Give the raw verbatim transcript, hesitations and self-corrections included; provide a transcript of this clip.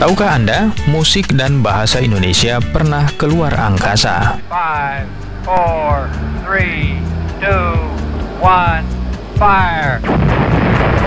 Tahukah Anda, musik dan bahasa Indonesia pernah keluar angkasa? Five, four, three, two, one, fire.